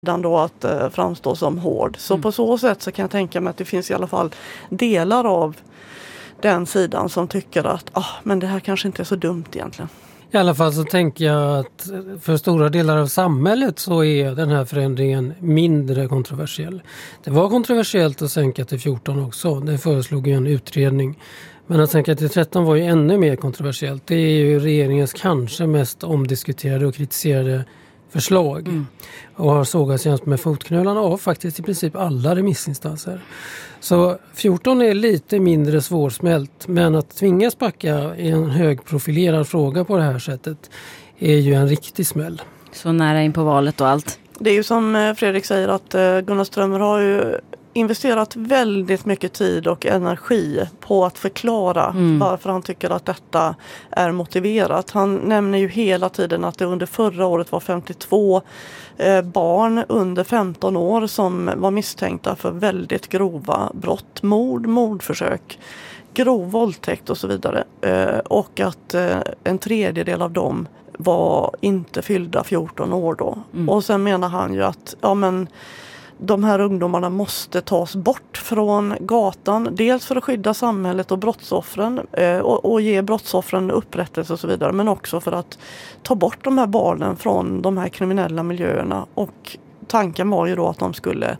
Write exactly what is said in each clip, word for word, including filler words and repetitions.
då att eh, framstå som hård. Så mm. på så sätt så kan jag tänka mig att det finns i alla fall delar av den sidan som tycker att ah, men det här kanske inte är så dumt egentligen. I alla fall så tänker jag att för stora delar av samhället så är den här förändringen mindre kontroversiell. Det var kontroversiellt att sänka till fjorton också. Det föreslog ju en utredning. Men att sänka till tretton var ju ännu mer kontroversiellt. Det är ju regeringens kanske mest omdiskuterade och kritiserade förslag. Mm. Och har sågats jämst med fotknölarna av faktiskt i princip alla remissinstanser. Så fjorton är lite mindre svårsmält, men att tvingas backa i en högprofilerad fråga på det här sättet är ju en riktig smäll. Så nära in på valet och allt. Det är ju som Fredrik säger att Gunnar Strömmer har ju investerat väldigt mycket tid och energi på att förklara mm. varför han tycker att detta är motiverat. Han nämner ju hela tiden att det under förra året var femtiotvå eh, barn under femton år som var misstänkta för väldigt grova brott, mord, mordförsök, grov våldtäkt och så vidare. Eh, och att eh, en tredjedel av dem var inte fyllda fjorton år då. Mm. Och sen menar han ju att ja men de här ungdomarna måste tas bort från gatan. Dels för att skydda samhället och brottsoffren eh, och, och ge brottsoffren upprättelse och så vidare. Men också för att ta bort de här barnen från de här kriminella miljöerna. Och tanken var ju då att de skulle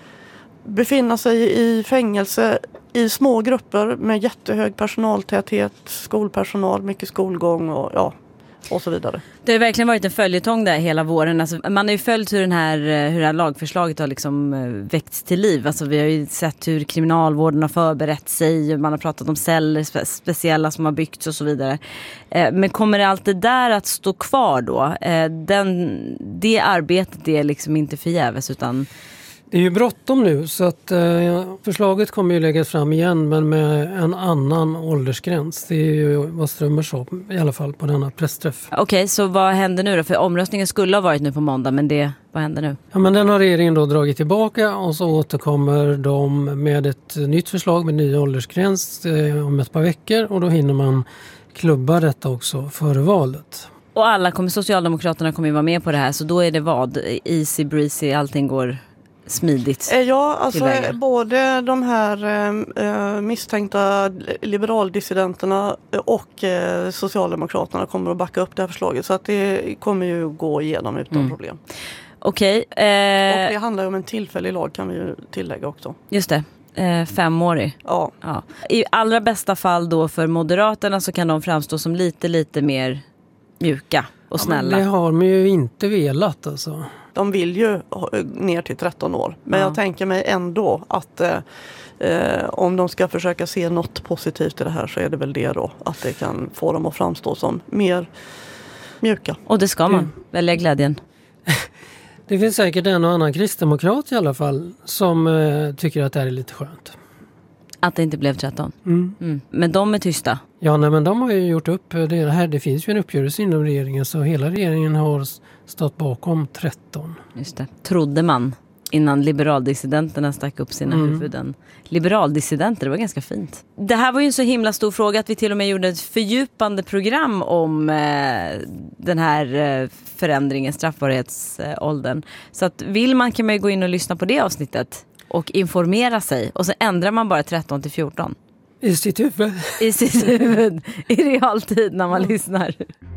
befinna sig i fängelse i små grupper med jättehög personaltäthet, skolpersonal, mycket skolgång och ja. Och så vidare. Det har verkligen varit en följetong där hela våren. Alltså, man har ju följt hur, den här, hur det här lagförslaget har liksom väckts till liv. Alltså, vi har ju sett hur kriminalvården har förberett sig. Man har pratat om celler spe- speciella som har byggts och så vidare. Eh, men kommer det allt det där att stå kvar då? Eh, den, det arbetet är liksom inte förgäves utan... Det är ju bråttom nu så att eh, förslaget kommer ju läggas fram igen men med en annan åldersgräns. Det är ju vad Strömmer sa i alla fall på denna pressträff. Okej, okay, så vad händer nu då? För omröstningen skulle ha varit nu på måndag men det, vad händer nu? Ja men den har regeringen då dragit tillbaka och så återkommer de med ett nytt förslag med ny åldersgräns eh, om ett par veckor och då hinner man klubba detta också före valet. Och alla kommer, Socialdemokraterna kommer ju vara med på det här så då är det vad? Easy breezy, allting går... smidigt. Ja, alltså både de här eh, misstänkta liberaldissidenterna och eh, Socialdemokraterna kommer att backa upp det här förslaget så att det kommer ju gå igenom utan mm. problem. Okej. Okay, eh... Och det handlar ju om en tillfällig lag kan vi ju tillägga också. Just det. Eh, femårig. Ja. ja. I allra bästa fall då för Moderaterna så kan de framstå som lite, lite mer mjuka och snälla. Ja, det har man ju inte velat alltså. De vill ju ner till tretton år. Men ja. jag tänker mig ändå att eh, om de ska försöka se något positivt i det här så är det väl det då. Att det kan få dem att framstå som mer mjuka. Och det ska man mm. välja glädjen. Det finns säkert en och annan kristdemokrat i alla fall som eh, tycker att det här är lite skönt. Att det inte blev tretton. Mm. Mm. Men de är tysta. Ja, nej, men de har ju gjort upp det här. Det finns ju en uppgörelse inom regeringen så hela regeringen har stått bakom tretton. Just det. Trodde man innan liberaldissidenterna stack upp sina mm. huvuden. Liberaldissidenter, det var ganska fint. Det här var ju en så himla stor fråga att vi till och med gjorde ett fördjupande program om eh, den här eh, förändringen, straffbarhetsåldern. Så att vill man kan man ju gå in och lyssna på det avsnittet och informera sig. Och så ändrar man bara tretton till fjorton. I sitt huvud. I sitt huvud. I realtid när man mm. lyssnar.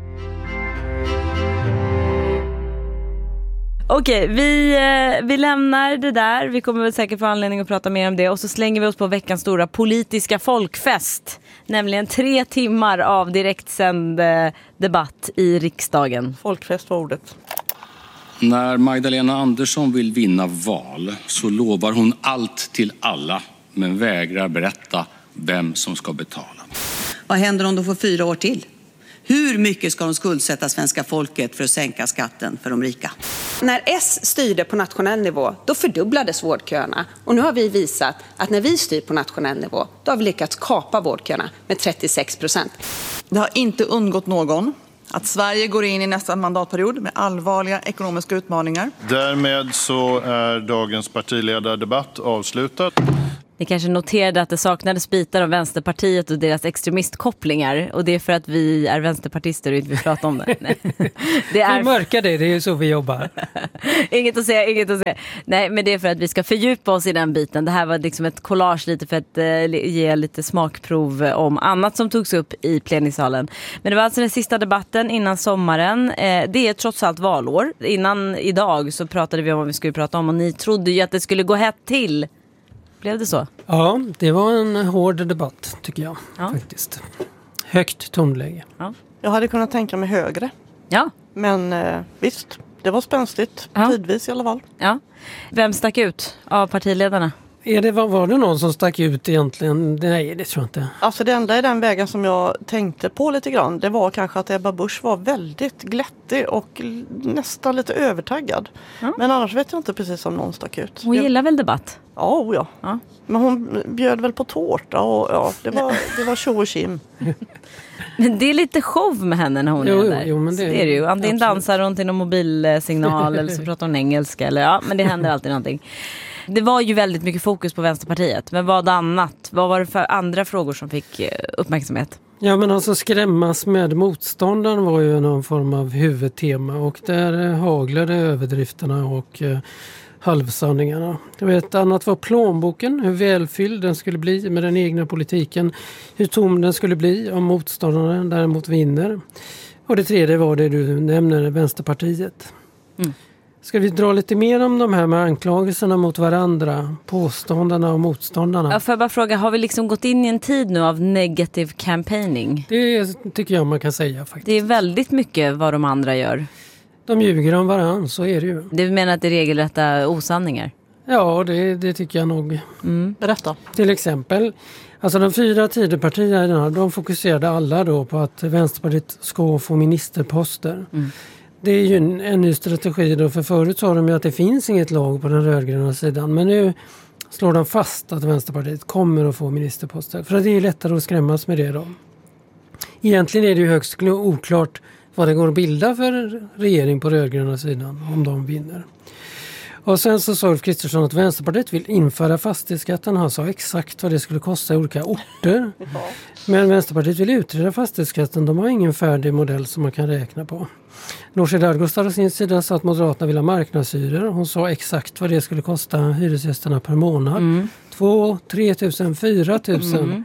Okej, vi, vi lämnar det där. Vi kommer väl säkert få anledning att prata mer om det. Och så slänger vi oss på veckans stora politiska folkfest. Nämligen tre timmar av direktsänd debatt i riksdagen. Folkfest var ordet. När Magdalena Andersson vill vinna val så lovar hon allt till alla. Men vägrar berätta vem som ska betala. Vad händer om de får fyra år till? Hur mycket ska de skuldsätta svenska folket för att sänka skatten för de rika? När S styrde på nationell nivå, då fördubblades vårdköerna. Och nu har vi visat att när vi styr på nationell nivå, då har vi lyckats kapa vårdköerna med trettiosex procent. Det har inte undgått någon att Sverige går in i nästa mandatperiod med allvarliga ekonomiska utmaningar. Därmed så är dagens partiledardebatt avslutad. Ni kanske noterade att det saknades bitar av Vänsterpartiet och deras extremistkopplingar. Och det är för att vi är vänsterpartister och inte vill prata om det. Nej. Det är... Vi mörkar det, det är ju så vi jobbar. inget att säga, inget att säga. Nej, men det är för att vi ska fördjupa oss i den biten. Det här var liksom ett collage lite för att eh, ge lite smakprov om annat som togs upp i plenisalen. Men det var alltså den sista debatten innan sommaren. Eh, det är trots allt valår. Innan idag så pratade vi om vad vi skulle prata om och ni trodde ju att det skulle gå hett till. Blev det så? Ja, det var en hård debatt tycker jag ja. faktiskt. Högt tonläge. Ja. Jag hade kunnat tänka mig högre. Ja. Men eh, visst, det var spänstigt. Ja. Tidvis i alla fall. Ja. Vem stack ut av partiledarna? Är det, var, var det någon som stack ut egentligen? Nej, det tror jag inte. Alltså det enda i den vägen som jag tänkte på lite grann, det var kanske att Ebba Busch var väldigt glättig och nästan lite övertaggad. Ja. Men annars vet jag inte precis om någon stack ut. Hon gillar väl debatt? Ja, oh ja, ja. Men hon bjöd väl på tårta och ja, det var, det var tjo och kim. Men det är lite show med henne när hon jo, är där. Jo, men det, det är det ju. Antingen absolut. dansar hon till någon mobilsignal eller så pratar hon engelska. Eller, ja, men det händer alltid någonting. Det var ju väldigt mycket fokus på Vänsterpartiet. Men vad annat? Vad var det för andra frågor som fick uppmärksamhet? Ja, men alltså skrämmas med motståndaren var ju någon form av huvudtema. Och där haglade överdrifterna och eh, halvsanningarna. Ett annat var plånboken, hur välfylld den skulle bli med den egna politiken. Hur tom den skulle bli om motståndaren däremot vinner. Och det tredje var det du nämner, Vänsterpartiet. Mm. Ska vi dra lite mer om de här med anklagelserna mot varandra, påståndarna och motståndarna? Ja, får jag bara fråga, har vi liksom gått in i en tid nu av negative campaigning? Det tycker jag man kan säga faktiskt. Det är väldigt mycket vad de andra gör. De ljuger om varann, så är det ju. Du menar att det är regelrätta osanningar? Ja, det, det tycker jag nog. Mm. Berätta. Till exempel, alltså de fyra Tidöpartierna, de fokuserade alla då på att Vänsterpartiet ska få ministerposter. Mm. Det är ju en, en ny strategi då, för förut sa de ju att det finns inget lag på den rödgröna sidan. Men nu slår de fast att Vänsterpartiet kommer att få ministerposter. För det är lättare att skrämmas med det då. Egentligen är det ju högst oklart vad det går att bilda för regering på rödgröna sidan om de vinner. Och sen så sa Ulf Kristersson att Vänsterpartiet vill införa fastighetsskatten. Han sa exakt vad det skulle kosta i olika orter. Men Vänsterpartiet vill utreda fastighetsskatten. De har ingen färdig modell som man kan räkna på. Nooshi Dadgostar å sin sida sa att Moderaterna vill ha marknadshyror. Hon sa exakt vad det skulle kosta hyresgästerna per månad. Mm. Två, tre tusen, fyra tusen. Mm.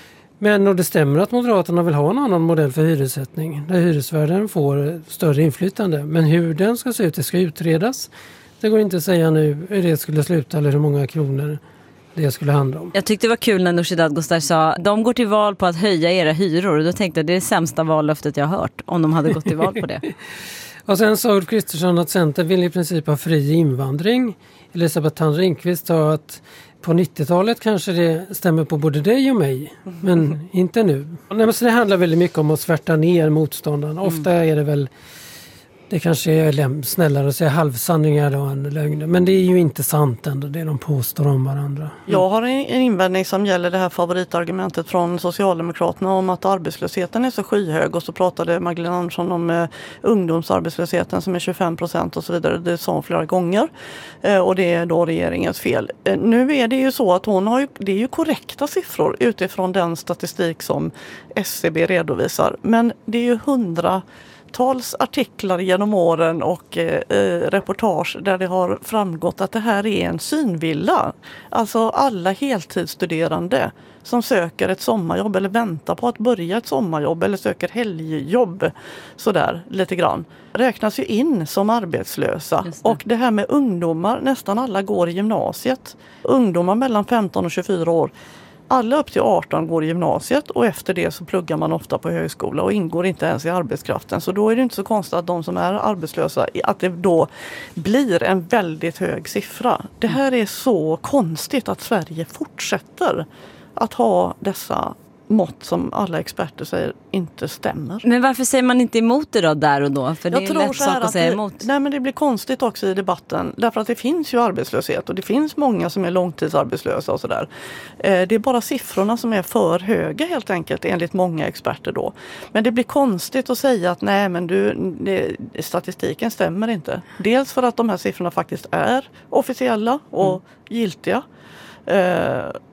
Men och det stämmer att Moderaterna vill ha en annan modell för hyressättning. Där hyresvärden får större inflytande. Men hur den ska se ut, det ska utredas. Det går inte att säga nu hur det skulle sluta eller hur många kronor det skulle handla om. Jag tyckte det var kul när Nooshi Dadgostar sa de går till val på att höja era hyror. Och då tänkte jag det är det sämsta vallöftet jag har hört om de hade gått till val på det. Och sen sa Ulf Kristersson att Centern vill i princip ha fri invandring. Elisabeth Thand Ringqvist sa att på nittiotalet kanske det stämmer på både dig och mig, men inte nu. Nej, men så det handlar väldigt mycket om att svärta ner motståndarna. Ofta är det väl, det kanske är snällare att säga halvsanningar då än lögner. Men det är ju inte sant ändå, det de påstår om varandra. Jag har en invändning som gäller det här favoritargumentet från Socialdemokraterna om att arbetslösheten är så skyhög. Och så pratade Magdalena Andersson om eh, ungdomsarbetslösheten som är tjugofem procent och så vidare. Det sa hon flera gånger. Eh, och det är då regeringens fel. Eh, nu är det ju så att hon har ju, det är ju korrekta siffror utifrån den statistik som S C B redovisar. Men det är ju hundra tals artiklar genom åren och eh, reportage där det har framgått att det här är en synvilla. Alltså alla heltidsstuderande som söker ett sommarjobb eller väntar på att börja ett sommarjobb eller söker helgjobb sådär lite grann räknas ju in som arbetslösa. Det. Och det här med ungdomar, nästan alla går i gymnasiet. Ungdomar mellan femton och tjugofyra år. Alla upp till arton går i gymnasiet och efter det så pluggar man ofta på högskola och ingår inte ens i arbetskraften. Så då är det inte så konstigt att de som är arbetslösa, att det då blir en väldigt hög siffra. Det här är så konstigt att Sverige fortsätter att ha dessa mått som alla experter säger inte stämmer. Men varför säger man inte emot det då där och då? För det jag är tror lätt sak att, att säga det, emot. Nej, men det blir konstigt också i debatten. Därför att det finns ju arbetslöshet och det finns många som är långtidsarbetslösa och sådär. Eh, det är bara siffrorna som är för höga helt enkelt enligt många experter då. Men det blir konstigt att säga att nej men du, det, statistiken stämmer inte. Dels för att de här siffrorna faktiskt är officiella och mm. giltiga. Eh,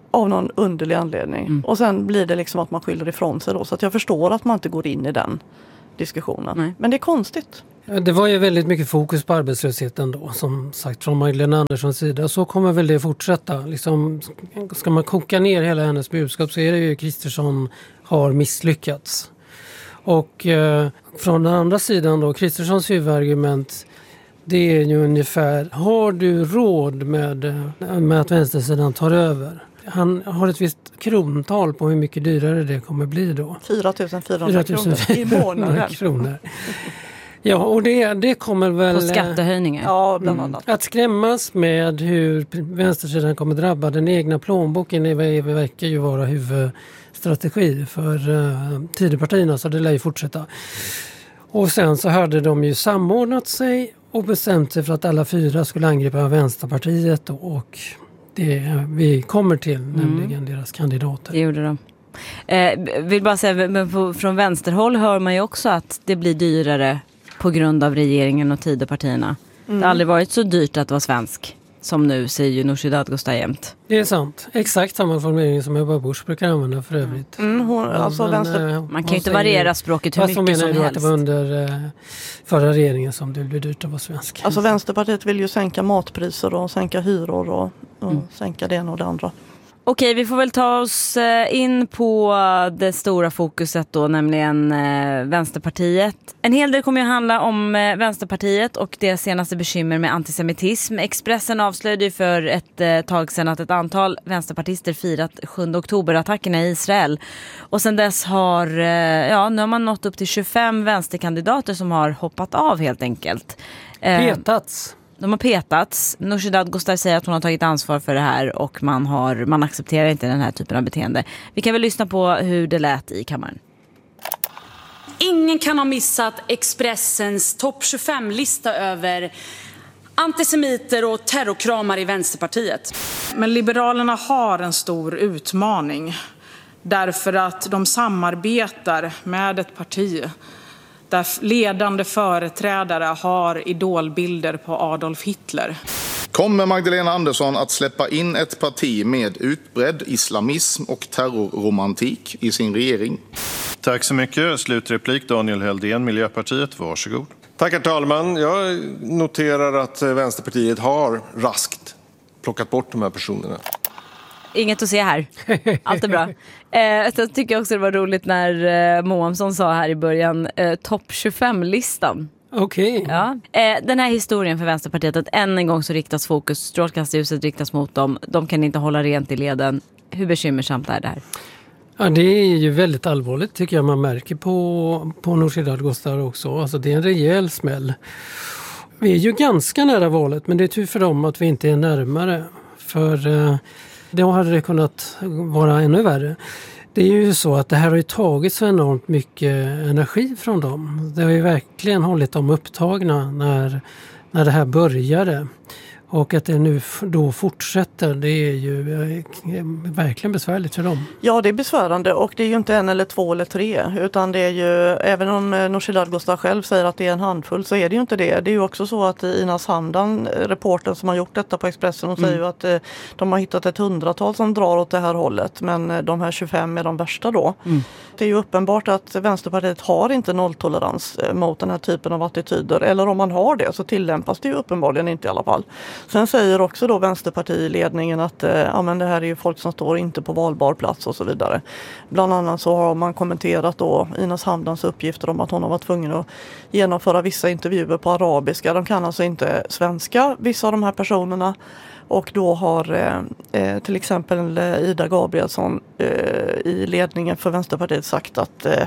av någon underlig anledning. Mm. Och sen blir det liksom att man skyller ifrån sig då. Så att jag förstår att man inte går in i den diskussionen. Nej. Men det är konstigt. Det var ju väldigt mycket fokus på arbetslösheten då, som sagt från Magdalena Anderssons sida. Så kommer väl det fortsätta. Liksom, ska man koka ner hela hennes budskap så är det ju Kristersson har misslyckats. Och eh, från den andra sidan då, Kristerssons huvudargument, det är ju ungefär, har du råd med, med att vänstersidan tar över? Han har ett visst krontal på hur mycket dyrare det kommer bli då. fyra tusen fyrahundra kronor i månaden. Kronor. Ja, och det, det kommer väl... På skattehöjningar. Ja, bland annat. Mm, att skrämmas med hur vänstersidan kommer drabba den egna plånboken är, verkar ju vara huvudstrategi för uh, Tidöpartierna, så det lär ju fortsätta. Och sen så hade de ju samordnat sig och bestämt sig för att alla fyra skulle angripa Vänsterpartiet och det vi kommer till, mm. nämligen deras kandidater. Det gjorde de. Eh, vill bara säga, men på, från vänsterhåll hör man ju också att det blir dyrare på grund av regeringen och Tidöpartierna. Mm. Det har aldrig varit så dyrt att vara svensk som nu, säger ju Nooshi Dadgostar jämt. Det är sant. Exakt samma formulering som Ebba Busch brukar använda för övrigt. Mm, hon, alltså men, vänster... Man kan ju inte variera språket hur mycket som helst. Menar att det var under eh, förra regeringen som det blev dyrt att vara svensk. Alltså Vänsterpartiet vill ju sänka matpriser och sänka hyror och, och mm. sänka det ena och det andra. Okej, vi får väl ta oss in på det stora fokuset då, nämligen eh, Vänsterpartiet. En hel del kommer ju handla om eh, Vänsterpartiet och det senaste bekymmer med antisemitism. Expressen avslöjade ju för ett eh, tag sedan att ett antal vänsterpartister firat sjunde oktober-attackerna i Israel. Och sen dess har, eh, ja, nu har man nått upp till tjugofem vänsterkandidater som har hoppat av helt enkelt. Eh, Petats. De har petats. Nooshi Dadgostar säger att hon har tagit ansvar för det här och man, har, man accepterar inte den här typen av beteende. Vi kan väl lyssna på hur det lät i kammaren. Ingen kan ha missat Expressens topp tjugofem-lista över antisemiter och terrorkramar i Vänsterpartiet. Men Liberalerna har en stor utmaning därför att de samarbetar med ett parti där ledande företrädare har idolbilder på Adolf Hitler. Kommer Magdalena Andersson att släppa in ett parti med utbredd islamism och terrorromantik i sin regering? Tack så mycket. Slutreplik Daniel Heldén, Miljöpartiet. Varsågod. Tack herr talman. Jag noterar att Vänsterpartiet har raskt plockat bort de här personerna. Inget att se här. Allt är bra. Eh, så tycker jag också det var roligt när eh, Moamsson sa här i början eh, topp tjugofem-listan. Okej. Okay. Ja. Eh, den här historien för Vänsterpartiet, att än en gång så riktas fokus, strålkastarljuset riktas mot dem. De kan inte hålla rent i leden. Hur bekymmersamt är det här? Ja, det är ju väldigt allvarligt tycker jag man märker på, på Nooshi Dadgostar också. Alltså det är en rejäl smäll. Vi är ju ganska nära valet, men det är tur för dem att vi inte är närmare. För eh, då hade det kunnat vara ännu värre. Det är ju så att det här har ju tagit så enormt mycket energi från dem. Det har ju verkligen hållit dem upptagna när, när det här började. Och att det nu då fortsätter, det är ju verkligen besvärligt för dem. Ja, det är besvärande och det är ju inte en eller två eller tre. Utan det är ju, även om Nooshi Dadgostar själv säger att det är en handfull så är det ju inte det. Det är ju också så att Ina Sandan, reportern som har gjort detta på Expressen, hon säger mm. ju att de har hittat ett hundratal som drar åt det här hållet. Men de här tjugofem är de värsta då. Mm. Det är ju uppenbart att Vänsterpartiet har inte nolltolerans mot den här typen av attityder. Eller om man har det så tillämpas det ju uppenbarligen inte i alla fall. Sen säger också då Vänsterpartiledningen att eh, ja, men det här är ju folk som står inte på valbar plats och så vidare. Bland annat så har man kommenterat då Ina Sandans uppgifter om att hon har varit tvungen att genomföra vissa intervjuer på arabiska. De kan alltså inte svenska, vissa av de här personerna. Och då har eh, till exempel Ida Gabrielsson eh, i ledningen för Vänsterpartiet sagt att eh,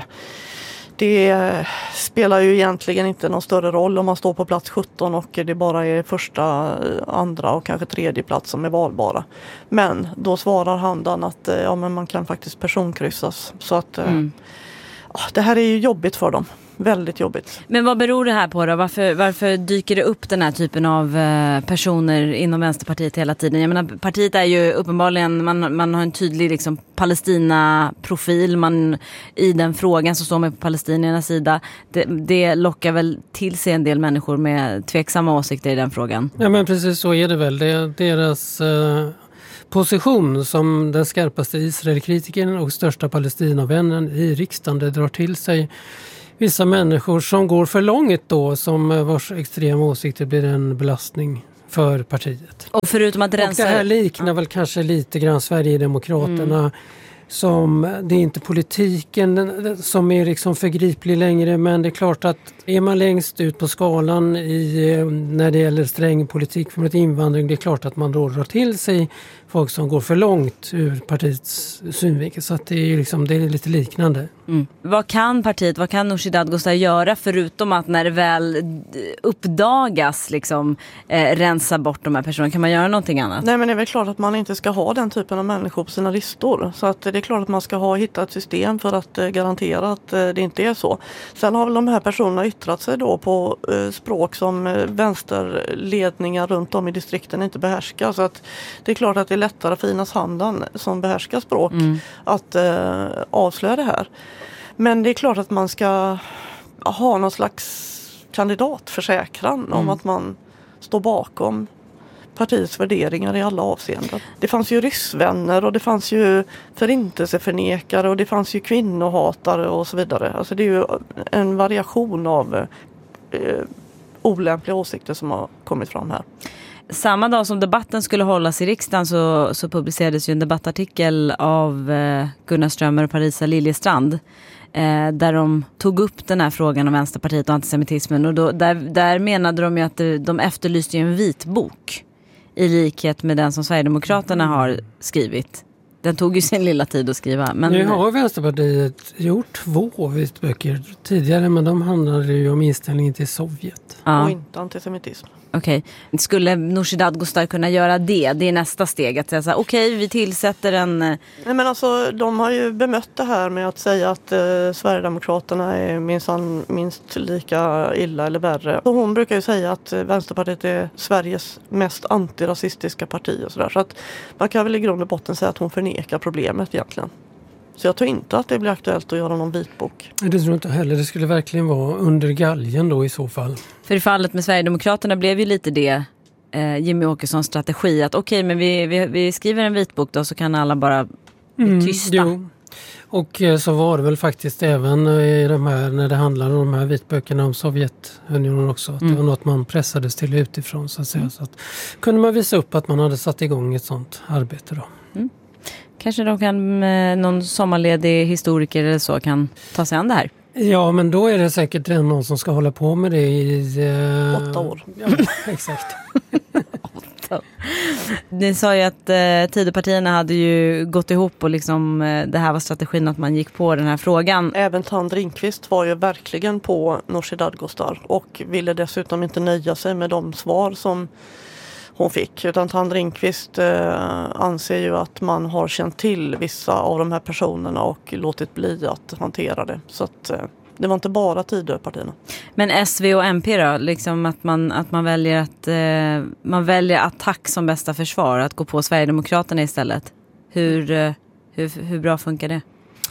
det spelar ju egentligen inte någon större roll om man står på plats sjutton och det bara är första, andra och kanske tredje plats som är valbara. Men då svarar Handan att ja, men man kan faktiskt personkryssas. Så att mm. ja, det här är ju jobbigt för dem. Väldigt jobbigt. Men vad beror det här på då? Varför, varför dyker det upp den här typen av eh, personer inom Vänsterpartiet hela tiden? Jag menar, partiet är ju uppenbarligen, man, man har en tydlig liksom, Palestina-profil. Man, i den frågan så står man på palestiniernas sida. Det, det lockar väl till sig en del människor med tveksamma åsikter i den frågan. Ja men precis så är det väl. Det är deras... Eh... position som den skarpaste Israelkritiken och största Palestinavännen i riksdagen. Det drar till sig vissa människor som går för långt då, som vars extrema åsikter blir en belastning för partiet. Och förutom att rensa... Och det här liknar väl kanske lite grann Sverigedemokraterna. Mm. Som, det är inte politiken som är liksom förgriplig längre, men det är klart att är man längst ut på skalan i, när det gäller sträng politik för ett invandring, det är klart att man då drar till sig folk som går för långt ur partiets synvinkel. Så att det är, liksom, det är lite liknande. Mm. Vad kan partiet, vad kan Nooshi Dadgostar göra förutom att när det väl uppdagas liksom, eh, rensa bort de här personerna? Kan man göra någonting annat? Nej, men det är väl klart att man inte ska ha den typen av människor på sina listor. Så att det är klart att man ska ha hittat ett system för att eh, garantera att eh, det inte är så. Sen har väl de här personerna yttrat sig då på eh, språk som eh, vänsterledningar runt om i distrikten inte behärskar. Så att det är klart att det är lättare för Inas Handan som behärskar språk mm. att eh, avslöja det här. Men det är klart att man ska ha någon slags kandidatförsäkran mm. om att man står bakom partiets värderingar i alla avseenden. Det fanns ju ryssvänner och det fanns ju förintelseförnekare och det fanns ju kvinnohatare och så vidare. Alltså det är ju en variation av eh, olämpliga åsikter som har kommit fram här. Samma dag som debatten skulle hållas i riksdagen så, så publicerades ju en debattartikel av eh, Gunnar Strömmer och Parisa Liljestrand eh, där de tog upp den här frågan om Vänsterpartiet och antisemitismen, och då, där, där menade de ju att de, de efterlyste ju en vitbok i likhet med den som Sverigedemokraterna har skrivit. Den tog ju sin lilla tid att skriva. Men... Nu har Vänsterpartiet gjort två vitböcker tidigare, men de handlade ju om inställningen till Sovjet. Ja. Och inte antisemitism. Okej. Okay. Skulle Nooshi Dadgostar kunna göra det? Det är nästa steg. Att säga så här, okej, okay, vi tillsätter en... Nej, men alltså, de har ju bemött det här med att säga att eh, Sverigedemokraterna är minsann minst lika illa eller värre. Och hon brukar ju säga att eh, Vänsterpartiet är Sveriges mest antirasistiska parti och sådär. Så att man kan väl i grund och botten säga att hon förnekar problemet egentligen. Så jag tror inte att det blir aktuellt att göra någon vitbok. Det tror jag inte heller. Det skulle verkligen vara under galgen då i så fall. För i fallet med Sverigedemokraterna blev ju lite det eh, Jimmy Åkessons strategi. Att okej, okay, men vi, vi, vi skriver en vitbok då, så kan alla bara bli mm, tysta. Jo. Och eh, så var det väl faktiskt även i de här, när det handlade om de här vitböckerna om Sovjetunionen också. Att mm. det var något man pressades till utifrån så att säga. Mm. Så att, kunde man visa upp att man hade satt igång ett sånt arbete då. Mm. Kanske de kan, någon sommarledig historiker eller så kan ta sig an det här. Ja, men då är det säkert någon som ska hålla på med det i... Eh... Åtta år. Ja, exakt. Åtta år. Ni sa ju att eh, Tidöpartierna hade ju gått ihop och liksom, eh, det här var strategin att man gick på den här frågan. Även Tand Ringqvist var ju verkligen på Nooshi Dadgostar och ville dessutom inte nöja sig med de svar som hon fick, utan Tand Ringqvist eh, anser ju att man har känt till vissa av de här personerna och låtit bli att hantera det. Så att eh, det var inte bara Tidöpartierna. Men S V och M P då, liksom att man, att man väljer att eh, man väljer attack som bästa försvar, att gå på Sverigedemokraterna istället. Hur, eh, hur, hur bra funkar det?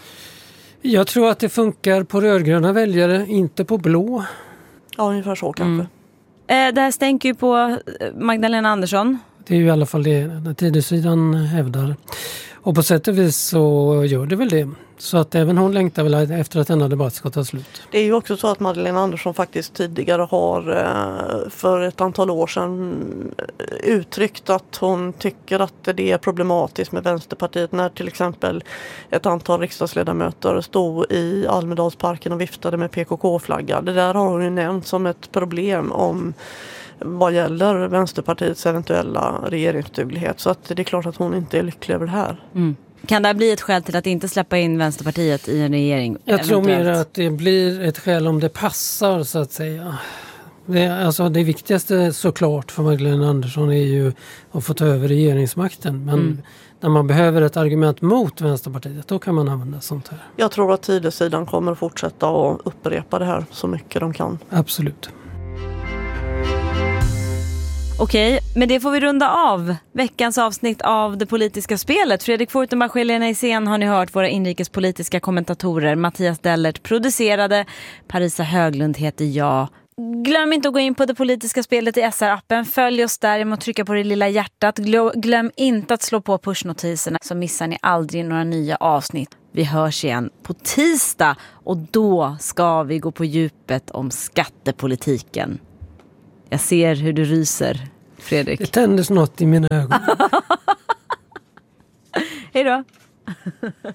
Jag tror att det funkar på rödgröna väljare, inte på blå. Ja, ungefär så kanske. Mm. Det här stänker ju på Magdalena Andersson. Det är ju i alla fall det när Tidösidan hävdar. Och på sätt och vis så gör det väl det. Så att även hon längtar väl efter att denna debatt ska ta slut. Det är ju också så att Magdalena Andersson faktiskt tidigare har för ett antal år sedan uttryckt att hon tycker att det är problematiskt med Vänsterpartiet när till exempel ett antal riksdagsledamöter stod i Almedalsparken och viftade med P K K-flagga. Det där har hon ju nämnt som ett problem om vad gäller Vänsterpartiets eventuella regeringsduglighet. Så att det är klart att hon inte är lycklig över det här. Mm. Kan det bli ett skäl till att inte släppa in Vänsterpartiet i en regering? Jag eventuellt? tror mer att det blir ett skäl om det passar så att säga. Det, alltså det viktigaste såklart för Magdalena Andersson är ju att få ta över regeringsmakten. Men mm. när man behöver ett argument mot Vänsterpartiet, då kan man använda sånt här. Jag tror att Tidösidan kommer att fortsätta att upprepa det här så mycket de kan. Absolut. Okej, men det får vi runda av. Veckans avsnitt av Det politiska spelet. Fredrik Fortenbach och Helena Isén har ni hört, våra inrikespolitiska kommentatorer. Mattias Dellert producerade. Parisa Höglund heter jag. Glöm inte att gå in på det politiska spelet i S R-appen. Följ oss där genom att trycka på det lilla hjärtat. Glöm inte att slå på pushnotiserna så missar ni aldrig några nya avsnitt. Vi hörs igen på tisdag och då ska vi gå på djupet om skattepolitiken. Jag ser hur du ryser, Fredrik. Det tändes något i mina ögon. Hej då.